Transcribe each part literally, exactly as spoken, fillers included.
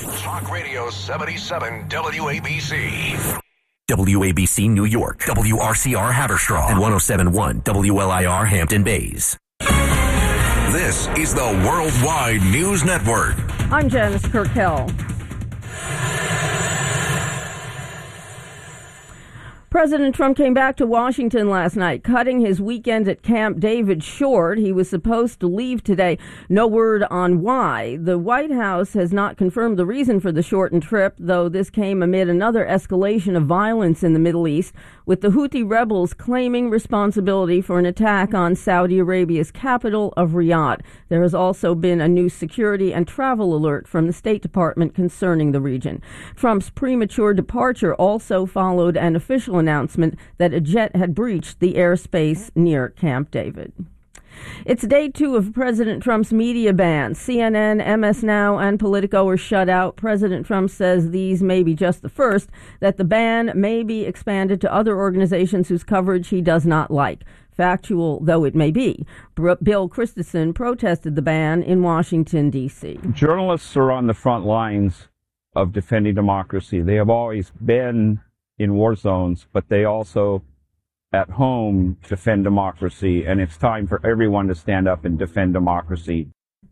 Talk Radio seventy-seven W A B C. W A B C New York, W R C R Haverstraw, and one oh seven point one W L I R Hampton Bays. This is the Worldwide News Network. I'm Janice Kirkell. President Trump came back to Washington last night, cutting his weekend at Camp David short. He was supposed to leave today. No word on why. The White House has not confirmed the reason for the shortened trip, though this came amid another escalation of violence in the Middle East, with the Houthi rebels claiming responsibility for an attack on Saudi Arabia's capital of Riyadh. There has also been a new security and travel alert from the State Department concerning the region. Trump's premature departure also followed an official announcement that a jet had breached the airspace near Camp David. It's day two of President Trump's media ban. C N N, M S Now, and Politico are shut out. President Trump says these may be just the first, that the ban may be expanded to other organizations whose coverage he does not like. Factual though it may be, Bill Christensen protested the ban in Washington, D C Journalists are on the front lines of defending democracy. They have always been in war zones, but they also at home defend democracy, and it's time for everyone to stand up and defend democracy.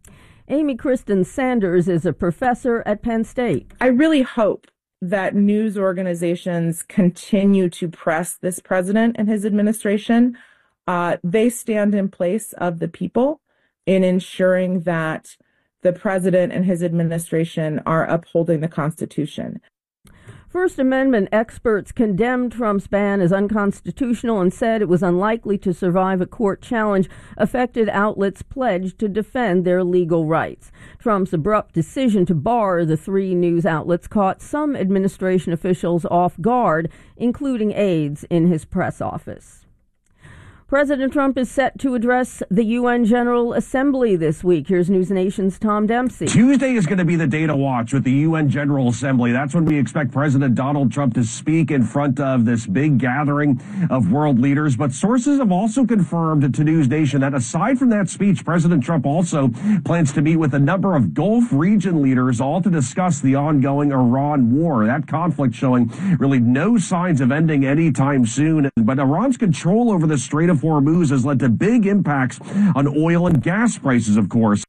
Amy Kristen Sanders is a professor at Penn State. I really hope that news organizations continue to press this president and his administration. Uh, they stand in place of the people in ensuring that the president and his administration are upholding the Constitution. First Amendment experts condemned Trump's ban as unconstitutional and said it was unlikely to survive a court challenge. Affected outlets pledged to defend their legal rights. Trump's abrupt decision to bar the three news outlets caught some administration officials off guard, including aides in his press office. President Trump is set to address the U N General Assembly this week. Here's News Nation's Tom Dempsey. Tuesday is going to be the day to watch with the U N General Assembly. That's when we expect President Donald Trump to speak in front of this big gathering of world leaders. But sources have also confirmed to News Nation that aside from that speech, President Trump also plans to meet with a number of Gulf region leaders, all to discuss the ongoing Iran war. That conflict showing really no signs of ending anytime soon. But Iran's control over the Strait of Hormuz has led to big impacts on oil and gas prices, of course.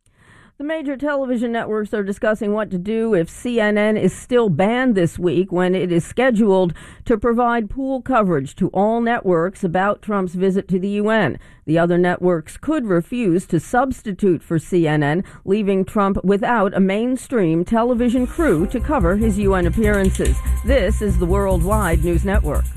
The major television networks are discussing what to do if C N N is still banned this week when it is scheduled to provide pool coverage to all networks about Trump's visit to the U N. The other networks could refuse to substitute for C N N, leaving Trump without a mainstream television crew to cover his U N appearances. This is the Worldwide News Network.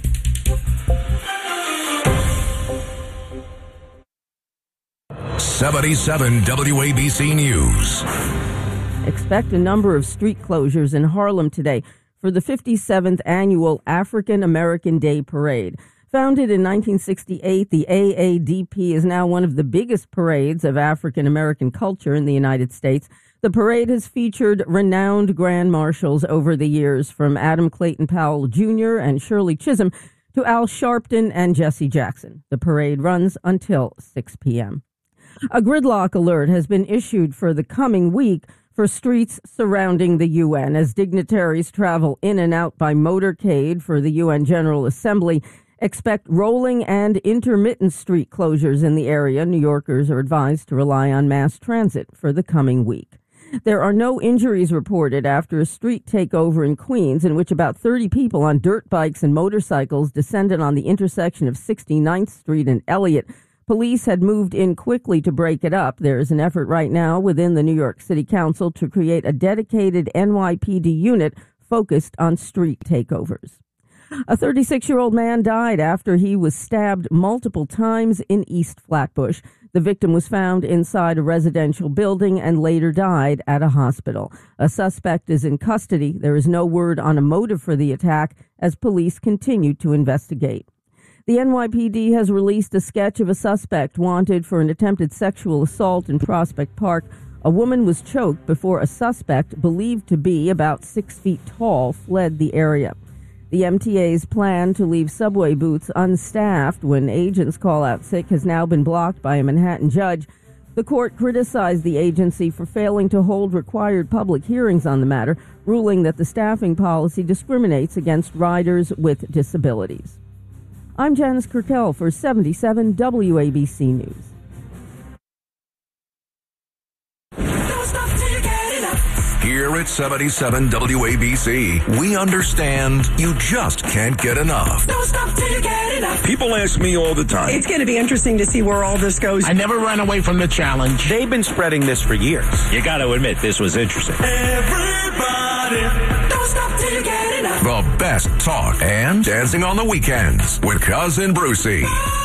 seventy-seven W A B C News. Expect a number of street closures in Harlem today for the fifty-seventh annual African American Day Parade. Founded in nineteen sixty-eight, the A A D P is now one of the biggest parades of African American culture in the United States. The parade has featured renowned grand marshals over the years, from Adam Clayton Powell Junior and Shirley Chisholm to Al Sharpton and Jesse Jackson. The parade runs until six p.m. A gridlock alert has been issued for the coming week for streets surrounding the U N as dignitaries travel in and out by motorcade for the U N General Assembly. Expect rolling and intermittent street closures in the area. New Yorkers are advised to rely on mass transit for the coming week. There are no injuries reported after a street takeover in Queens in which about thirty people on dirt bikes and motorcycles descended on the intersection of sixty-ninth Street and Elliott. Police had moved in quickly to break it up. There is an effort right now within the New York City Council to create a dedicated N Y P D unit focused on street takeovers. A thirty-six-year-old man died after he was stabbed multiple times in East Flatbush. The victim was found inside a residential building and later died at a hospital. A suspect is in custody. There is no word on a motive for the attack as police continue to investigate. The N Y P D has released a sketch of a suspect wanted for an attempted sexual assault in Prospect Park. A woman was choked before a suspect, believed to be about six feet tall, fled the area. The M T A's plan to leave subway booths unstaffed when agents call out sick has now been blocked by a Manhattan judge. The court criticized the agency for failing to hold required public hearings on the matter, ruling that the staffing policy discriminates against riders with disabilities. I'm Janice Kirkell for seventy-seven W A B C News. Here at seventy-seven W A B C, we understand you just can't get enough. Don't stop till you get enough. People ask me all the time. It's going to be interesting to see where all this goes. I never ran away from the challenge. They've been spreading this for years. You got to admit, this was interesting. Everybody, don't stop till you get enough. The best talk and dancing on the weekends with Cousin Brucey.